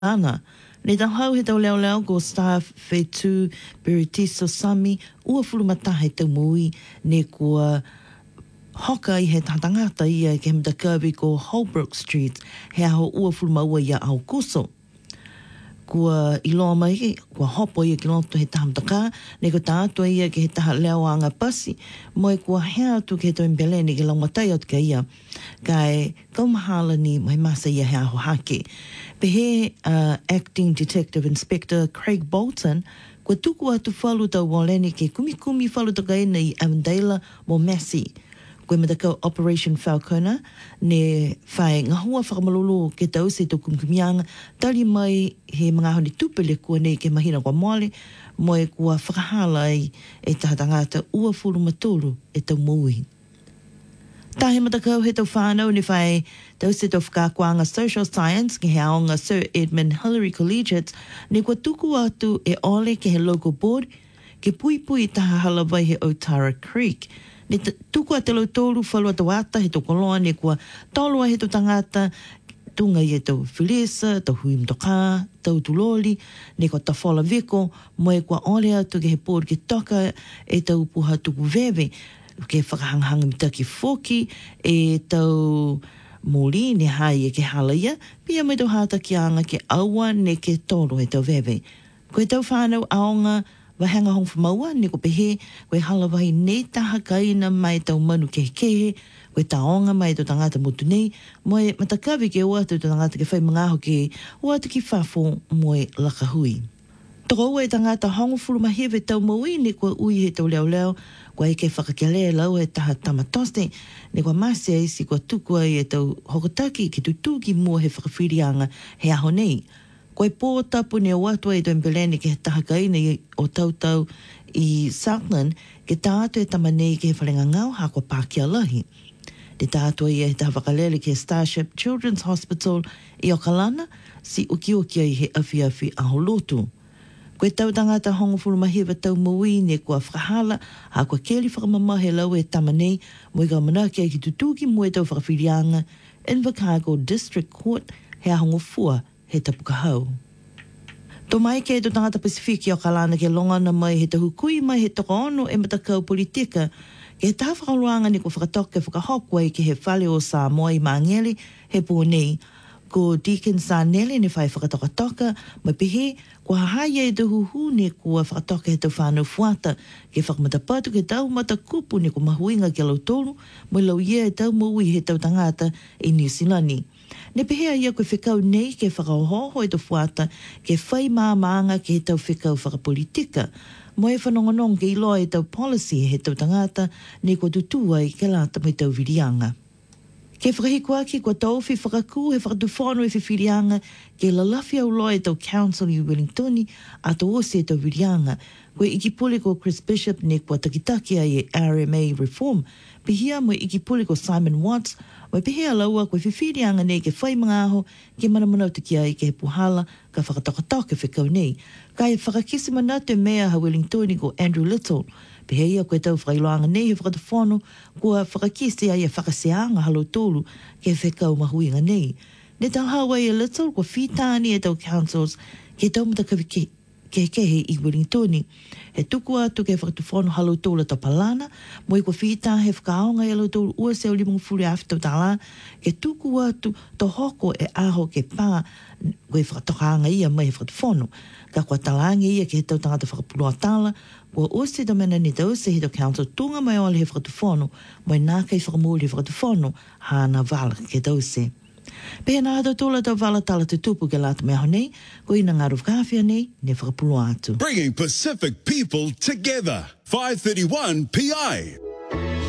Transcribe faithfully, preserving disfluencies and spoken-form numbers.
ana. Ne tau hau he tau leo leo ko staff fe tu Beritiso Sami ua fulumata he tau mui ne kua hoka i he tatangata ia ke himta Kirby ko Holbrook Street he aho ua fulumaua ia au kuso. Kua iloa mai, kua hopo ia ki loto he tahamtaka, ne ko tātua ia ke he taha leo anga pasi, moe kua hea tu ke he tau imbelene ke laumatai atu ka ia, kai kaumahala ni mai masa ia he aho hake. Pe he uh, Acting Detective Inspector Craig Bolton, kua tuku atu whalu tau walene ke kumi kumi whalu tau kaina i Avondale mo Massey. Koe mataka Operation Falconer, ne whae ngahua whakamalolo ke tau se tau kumkumianga, tali mai he mga honi tupele kua nei ke mahina kwa moale, moe kua whakahala ai e tahatangata ua fulu matolu e tau moui. Tā he matakau he tau whānau ne whae tau se tau whakakuanga Social Science ke he aonga Sir Edmund Hillary Collegiate, ne kua tuku atu e ole ke he local board, ke pui pui taha halawai he Otara Creek. Ne tuku a te lau tōru whalua tau ata he tau koloa ne kua taulua he tau tangata tunga i e tau Filesa, tau Hui Mtoka, tau Tuloli, ne kua ta whala veko, moe kua ole atu ke he pōru ke toka e tau puha tuku vewe, ke whakahanghanga mitaki foki e tau mōli ne hai e ke hala ia, pia mai tau hata ki anga ke aua ne ke tōru he tau vewe. Koe tau whānau aonga wahanga hong whamaua, ne ko pehe, koe halawahi nei taha kaina mai tau manu kehe kehe, koe taonga mai tau tangata motu nei, moe matakawi ke ua tau tangata ke whai mga aho ke ua tu ki whafo moe lakahui. Toko ua e tangata hongo furu mahewe tau maui, ne koe ui he tau leo leo, koe e ke whakakelea lau e taha tamatose, ne koe masi aisi koe tukua e tau hokotaki ke tutuki mua he whakawhirianga he aho nei. Koe pō tapu ne watua e tō impelene ke he tahakaina o tautau i Southland ke tātu e tamanei ke he whalenga ngau hako Pākia lahi. Te tātua i e taha wakalele ke Starship Children's Hospital i Okalana si uki uki ai he awhi awhi aho lotu. Koe tau tangata hongo fulumahiwa tau maui ne kua whakahala ha kua keli whakamamahe lau e tamanei mo i ka manake ki tutuki mo e tau whakawhirianga Invercargill District Court he ahongo fua he tapuka hau. Tō mai ke tō tangata Pasifiki o Kalana ke longana mai he tahu kui mai he toko ono e matakau politika ke he taha whakaluanga ni ko whakatoke whakahokwa ke he whale o Samoa i Mangele he pōnei. Ko Deacon Sanele ne whai whakatoka mai pehe ko hahaia e tahu hu ne kua whakatoka he tau whānau fuata ke whakamatapatu ke tau matakupu ne ko mahuinga ke lau tōru mai lau ia e tau maui he tau tangata i New Zealand. Ne pehea ia koe whekau nei ke whakaohoho e tau fuata ke whai māmaanga ke he tau whekau whakapolitika. Mo e whanongonong ke iloa e tau policy he tau tangata ne ko tutua i ke lata mai tau virianga. Ke whakahikua ki kua tauwhi whakaku he whakatuwhono e whiwhirianga ke lalafi au loa e tau council i Wellingtoni a tau ose e tau virianga. Koe iki pule ko Chris Bishop ne kua takitaki ai e R M A reform. Pihia mo iki pule ko Simon Watts Wai pehea laua koe whiwhirianga nei ke whai mga aho ke manamanau tiki ai ke he puhala ka whakatokatoke whikau nei. Ka e whakakisi manatu mea ha Wellingtoni ko Andrew Little. Pehea ia koe tau whakailoanga nei he whakatawhono kua whakakisi ai e whakaseanga halo tolu ke whikau mahuinga nei. Ne tau hawai e Little kua whitāni e tau councils ke tau matakawi ke ke kehe i Wellingtoni. He tuku atu ke whakatuwhono halo tōla ta palana, mo i kua whita he whakaonga e halo tōla ua seo limungu furi awhitau tāla, ke tuku atu to hoko e aho ke pā koe whakatokaanga ia mai he whakatuwhono. Ka kua talangi ia ke he tau tangata whakapulua tāla, kua ose ta mena ni tau se he tau council tunga mai ole he whakatuwhono, mo i nākai whakamuli he whakatuwhono, hāna vala ke tau se. Pea nā hata tōla tau wala tala te tupu ke lata mea honei, ko ina ngā rufkawhia nei, ne whakapulua atu. Bringing Pacific people together. five thirty-one P I.